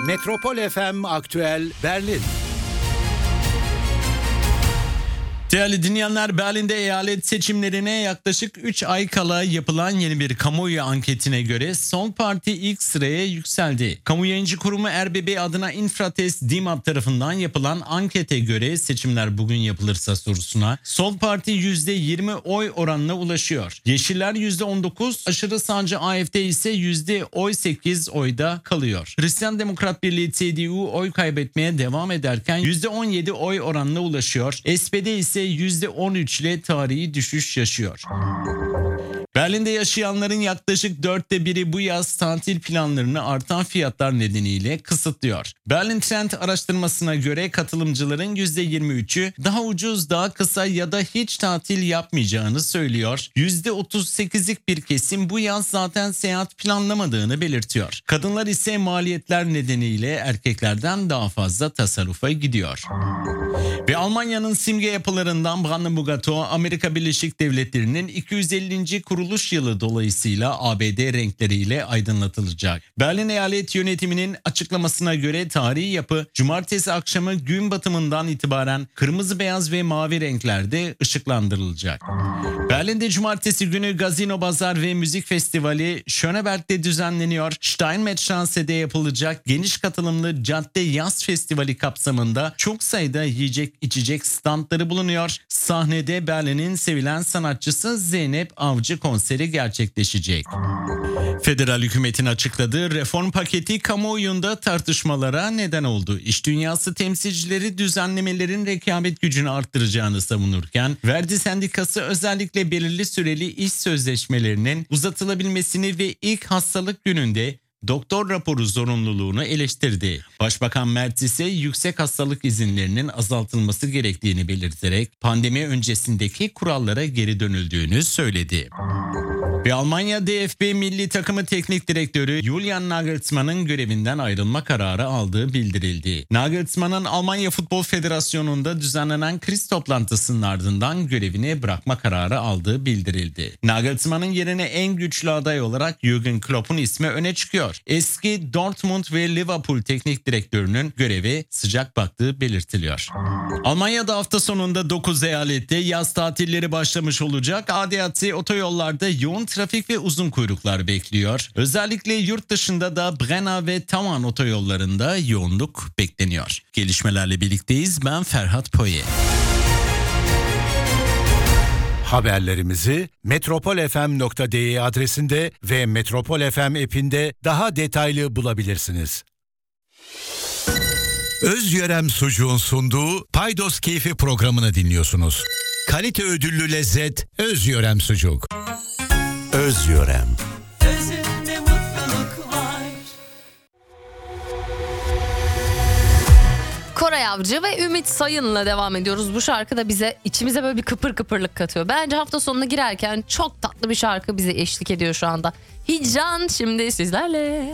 Metropol FM Aktüel Berlin. Değerli dinleyenler, Berlin'de eyalet seçimlerine yaklaşık 3 ay kala yapılan yeni bir kamuoyu anketine göre Sol Parti ilk sıraya yükseldi. Kamu yayıncı kurumu RBB adına Infratest DİMAP tarafından yapılan ankete göre seçimler bugün yapılırsa sorusuna Sol Parti %20 oy oranına ulaşıyor. Yeşiller %19, aşırı sağcı AfD ise %8 oyda kalıyor. Hristiyan Demokrat Birliği CDU oy kaybetmeye devam ederken %17 oy oranına ulaşıyor. SPD ise %13 ile tarihi düşüş yaşıyor. Berlin'de yaşayanların yaklaşık 1/4 bu yaz tatil planlarını artan fiyatlar nedeniyle kısıtlıyor. Berlin Trend araştırmasına göre katılımcıların %23'ü daha ucuz, daha kısa ya da hiç tatil yapmayacağını söylüyor. %38'lik bir kesim bu yaz zaten seyahat planlamadığını belirtiyor. Kadınlar ise maliyetler nedeniyle erkeklerden daha fazla tasarrufa gidiyor. Ve Almanya'nın simge yapılarından Brandenburg Tor, Amerika Birleşik Devletleri'nin 250. kuruluş yılı dolayısıyla ABD renkleriyle aydınlatılacak. Berlin Eyalet Yönetimi'nin açıklamasına göre tarihi yapı cumartesi akşamı gün batımından itibaren kırmızı, beyaz ve mavi renklerde ışıklandırılacak. Berlin'de cumartesi günü Gazino Bazar ve Müzik Festivali Schöneberg'de düzenleniyor. Steinmetzstraße'de yapılacak geniş katılımlı Cadde Yaz Festivali kapsamında çok sayıda yiyecek içecek standları bulunuyor. Sahnede Berlin'in sevilen sanatçısı Zeynep Avcı konseri gerçekleşecek. Federal hükümetin açıkladığı reform paketi kamuoyunda tartışmalara neden oldu. İş dünyası temsilcileri düzenlemelerin rekabet gücünü arttıracağını savunurken, Verdi Sendikası özellikle belirli süreli iş sözleşmelerinin uzatılabilmesini ve ilk hastalık gününde doktor raporu zorunluluğunu eleştirdi. Başbakan Merz ise yüksek hastalık izinlerinin azaltılması gerektiğini belirterek pandemi öncesindeki kurallara geri dönüldüğünü söyledi. Ve Almanya DFB milli takımı teknik direktörü Julian Nagelsmann'ın görevinden ayrılma kararı aldığı bildirildi. Nagelsmann'ın Almanya Futbol Federasyonu'nda düzenlenen kriz toplantısının ardından görevini bırakma kararı aldığı bildirildi. Nagelsmann'ın yerine en güçlü aday olarak Jürgen Klopp'un ismi öne çıkıyor. Eski Dortmund ve Liverpool teknik direktörünün göreve sıcak baktığı belirtiliyor. Almanya'da hafta sonunda 9 eyalette yaz tatilleri başlamış olacak. ADAC otoyollarda yoğun trafik ve uzun kuyruklar bekliyor. Özellikle yurt dışında da Brenner ve Tavan otoyollarında yoğunluk bekleniyor. Gelişmelerle birlikteyiz. Ben Ferhat Poye. Haberlerimizi metropolfm.de adresinde ve Metropol FM app'inde daha detaylı bulabilirsiniz. Özyörem Sucuğun sunduğu Paydos Keyfi programını dinliyorsunuz. Kalite ödüllü lezzet Özyörem Sucuk. Özyörem. Özünde mutluluk var. Koray Avcı ve Ümit Sayın'la devam ediyoruz. Bu şarkı da bize içimize böyle bir kıpır kıpırlık katıyor. Bence hafta sonuna girerken çok tatlı bir şarkı bize eşlik ediyor şu anda. Hicran şimdi sizlerle.